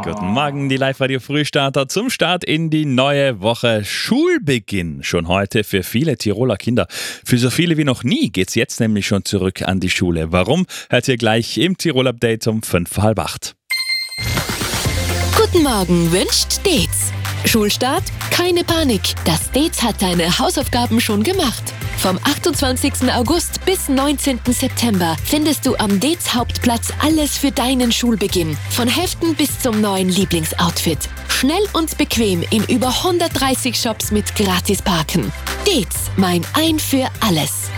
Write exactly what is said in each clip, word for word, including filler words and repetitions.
Guten Morgen, die Live-Radio-Frühstarter zum Start in die neue Woche. Schulbeginn schon heute für viele Tiroler Kinder. Für so viele wie noch nie geht's jetzt nämlich schon zurück an die Schule. Warum? Hört ihr gleich im Tirol-Update um fünf vor halb acht. Guten Morgen wünscht Dez. Schulstart? Keine Panik. Das Dez hat deine Hausaufgaben schon gemacht. Vom achtundzwanzigsten August bis neunzehnten September findest du am Dez Hauptplatz alles für deinen Schulbeginn. Von Heften bis zum neuen Lieblingsoutfit. Schnell und bequem in über hundertdreißig Shops mit Gratisparken. Dez, mein Ein für alles.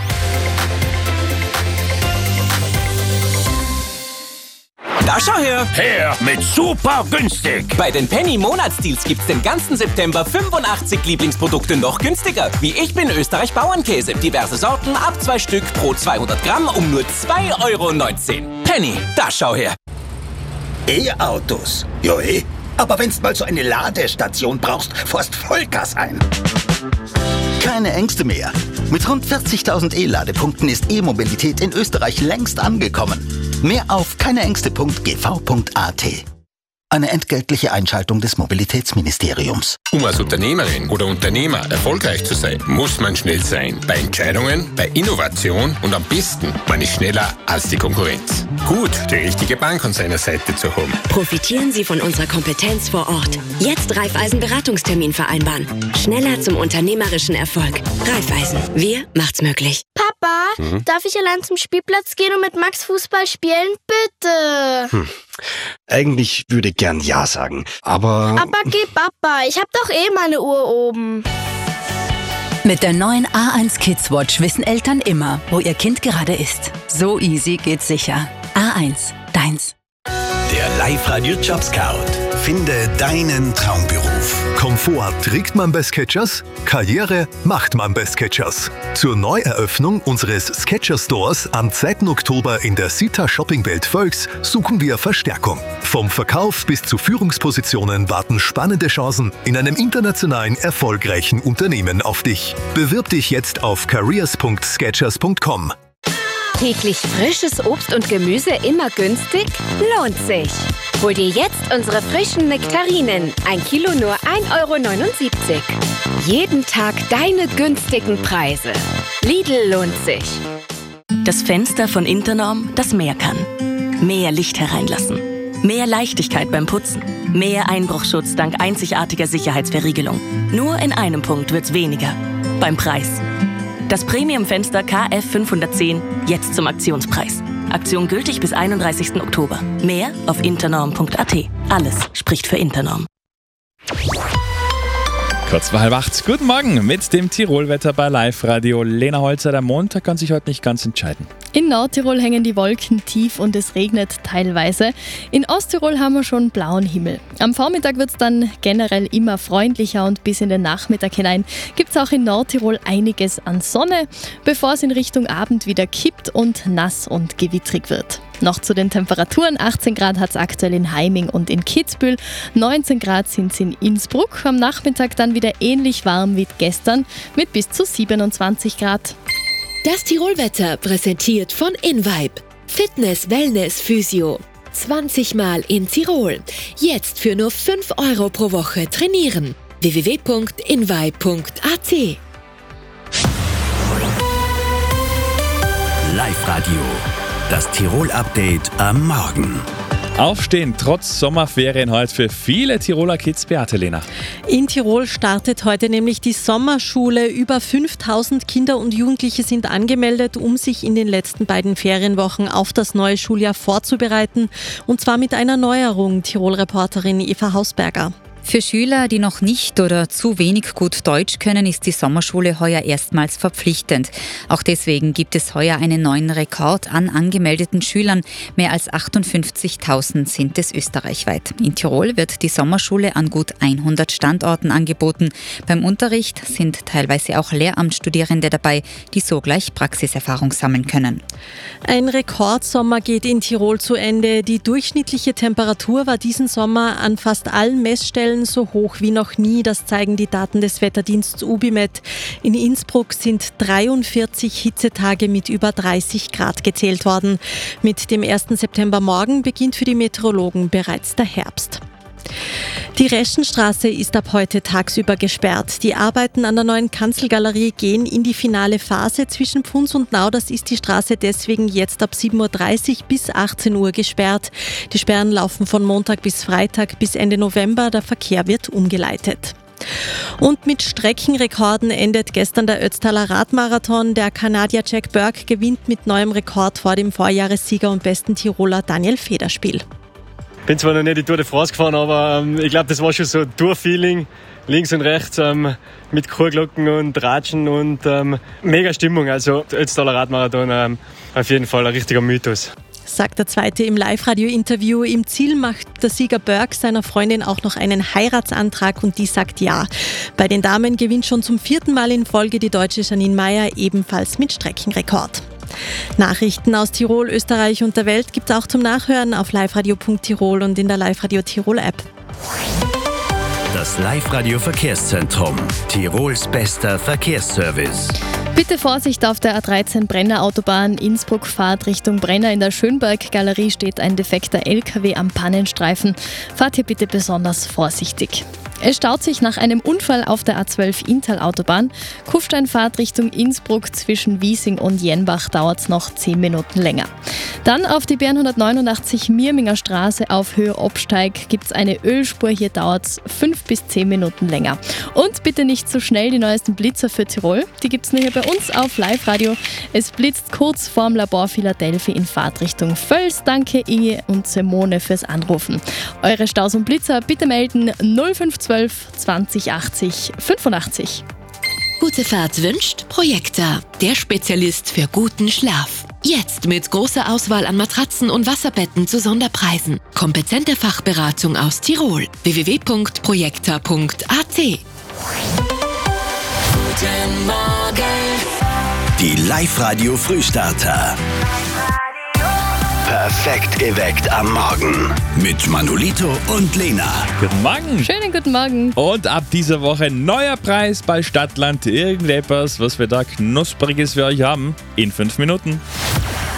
Da schau her! Her mit super günstig! Bei den Penny Monatsdeals gibt's den ganzen September fünfundachtzig Lieblingsprodukte noch günstiger. Wie Ich bin Österreich Bauernkäse. Diverse Sorten ab zwei Stück pro zweihundert Gramm um nur zwei Euro neunzehn. Penny, da schau her! E-Autos? Jo eh. Aber wenn's mal so eine Ladestation brauchst, fährst Vollgas ein. Keine Ängste mehr. Mit rund vierzigtausend E-Ladepunkten ist E-Mobilität in Österreich längst angekommen. Mehr auf keineängste punkt g v punkt a t. Eine entgeltliche Einschaltung des Mobilitätsministeriums. Um als Unternehmerin oder Unternehmer erfolgreich zu sein, muss man schnell sein. Bei Entscheidungen, bei Innovation und am besten, man ist schneller als die Konkurrenz. Gut, die richtige Bank an seiner Seite zu haben. Profitieren Sie von unserer Kompetenz vor Ort. Jetzt Raiffeisen-Beratungstermin vereinbaren. Schneller zum unternehmerischen Erfolg. Raiffeisen, wir macht's möglich. Papa, hm? darf ich allein zum Spielplatz gehen und mit Max Fußball spielen? Bitte! Hm. Eigentlich würde ich gern Ja sagen, aber... Aber geh Papa, ich hab doch eh meine Uhr oben. Mit der neuen A eins Kids Watch wissen Eltern immer, wo ihr Kind gerade ist. So easy geht's sicher. A eins, deins. Der Live-Radio Job Scout. Finde deinen Traumberuf. Komfort trägt man bei Skechers, Karriere macht man bei Skechers. Zur Neueröffnung unseres Skechers Stores am zweiten Oktober in der Sita Shoppingwelt Völks suchen wir Verstärkung. Vom Verkauf bis zu Führungspositionen warten spannende Chancen in einem internationalen erfolgreichen Unternehmen auf dich. Bewirb dich jetzt auf careers punkt skechers punkt com. Täglich frisches Obst und Gemüse immer günstig? Lohnt sich! Hol dir jetzt unsere frischen Nektarinen. Ein Kilo nur ein Euro neunundsiebzig. Jeden Tag deine günstigen Preise. Lidl lohnt sich. Das Fenster von Internorm, das mehr kann. Mehr Licht hereinlassen. Mehr Leichtigkeit beim Putzen. Mehr Einbruchschutz dank einzigartiger Sicherheitsverriegelung. Nur in einem Punkt wird's weniger. Beim Preis. Das Premium-Fenster K F fünfhundertzehn jetzt zum Aktionspreis. Aktion gültig bis einunddreißigsten Oktober. Mehr auf internorm punkt a t. Alles spricht für Internorm. Kurz vor halb acht. Guten Morgen mit dem Tirolwetter bei Live-Radio. Lena Holzer, der Montag kann sich heute nicht ganz entscheiden. In Nordtirol hängen die Wolken tief und es regnet teilweise. In Osttirol haben wir schon blauen Himmel. Am Vormittag wird es dann generell immer freundlicher und bis in den Nachmittag hinein gibt es auch in Nordtirol einiges an Sonne, bevor es in Richtung Abend wieder kippt und nass und gewittrig wird. Noch zu den Temperaturen. achtzehn Grad hat es aktuell in Heiming und in Kitzbühel. neunzehn Grad sind es in Innsbruck. Am Nachmittag dann wieder ähnlich warm wie gestern mit bis zu siebenundzwanzig Grad. Das Tirolwetter präsentiert von InVibe. Fitness, Wellness, Physio. zwanzig Mal in Tirol. Jetzt für nur fünf Euro pro Woche trainieren. w w w punkt invibe punkt a t. Live-Radio. Das Tirol-Update am Morgen. Aufstehen trotz Sommerferien heute für viele Tiroler Kids. Beate, Lena. In Tirol startet heute nämlich die Sommerschule. Über fünftausend Kinder und Jugendliche sind angemeldet, um sich in den letzten beiden Ferienwochen auf das neue Schuljahr vorzubereiten. Und zwar mit einer Neuerung, Tirol-Reporterin Eva Hausberger. Für Schüler, die noch nicht oder zu wenig gut Deutsch können, ist die Sommerschule heuer erstmals verpflichtend. Auch deswegen gibt es heuer einen neuen Rekord an angemeldeten Schülern. Mehr als achtundfünfzigtausend sind es österreichweit. In Tirol wird die Sommerschule an gut hundert Standorten angeboten. Beim Unterricht sind teilweise auch Lehramtsstudierende dabei, die sogleich Praxiserfahrung sammeln können. Ein Rekordsommer geht in Tirol zu Ende. Die durchschnittliche Temperatur war diesen Sommer an fast allen Messstellen so hoch wie noch nie. Das zeigen die Daten des Wetterdienstes Ubimet. In Innsbruck sind dreiundvierzig Hitzetage mit über dreißig Grad gezählt worden. Mit dem ersten Septembermorgen beginnt für die Meteorologen bereits der Herbst. Die Reschenstraße ist ab heute tagsüber gesperrt. Die Arbeiten an der neuen Kanzelgalerie gehen in die finale Phase. Zwischen Pfunds und Nauders ist die Straße deswegen jetzt ab sieben Uhr dreißig bis achtzehn Uhr gesperrt. Die Sperren laufen von Montag bis Freitag bis Ende November. Der Verkehr wird umgeleitet. Und mit Streckenrekorden endet gestern der Ötztaler Radmarathon. Der Kanadier Jack Burke gewinnt mit neuem Rekord vor dem Vorjahressieger und besten Tiroler Daniel Federspiel. Ich bin zwar noch nicht die Tour de France gefahren, aber ähm, ich glaube, das war schon so ein Tour-Feeling. Links und rechts ähm, mit Chorglocken und Ratschen und ähm, mega Stimmung. Also der Ötztaler Radmarathon ähm, auf jeden Fall ein richtiger Mythos. Sagt der Zweite im Live-Radio-Interview. Im Ziel macht der Sieger Burke seiner Freundin auch noch einen Heiratsantrag und die sagt ja. Bei den Damen gewinnt schon zum vierten Mal in Folge die deutsche Janine Meyer, ebenfalls mit Streckenrekord. Nachrichten aus Tirol, Österreich und der Welt gibt es auch zum Nachhören auf liveradio punkt tirol und in der Live-Radio Tirol App. Das Live-Radio Verkehrszentrum. Tirols bester Verkehrsservice. Bitte Vorsicht auf der A dreizehn Brenner Autobahn. Innsbruck Fahrt Richtung Brenner. In der Schönberg-Galerie steht ein defekter L K W am Pannenstreifen. Fahrt hier bitte besonders vorsichtig. Es staut sich nach einem Unfall auf der A zwölf Inntal-Autobahn. Kufsteinfahrt Richtung Innsbruck zwischen Wiesing und Jenbach dauert es noch zehn Minuten länger. Dann auf die B R hundertneunundachtzig Mirminger Straße auf Höhe Obsteig gibt es eine Ölspur. Hier dauert es fünf bis zehn Minuten länger. Und bitte nicht zu schnell, die neuesten Blitzer für Tirol. Die gibt es nur hier bei uns auf Live-Radio. Es blitzt kurz vorm Labor Philadelphia in Fahrtrichtung Völs. Danke Inge und Simone fürs Anrufen. Eure Staus und Blitzer bitte melden null fünf zwölf zwanzig achtzig fünfundachtzig. Gute Fahrt wünscht Projekta, der Spezialist für guten Schlaf. Jetzt mit großer Auswahl an Matratzen und Wasserbetten zu Sonderpreisen. Kompetente Fachberatung aus Tirol. w w w punkt projekta punkt a t. Guten Morgen. Die Live-Radio Frühstarter. Perfekt geweckt am Morgen. Mit Manolito und Lena. Guten Morgen. Schönen guten Morgen. Und ab dieser Woche neuer Preis bei Stadtland. Irgendetwas, was wir da Knuspriges für euch haben. In fünf Minuten.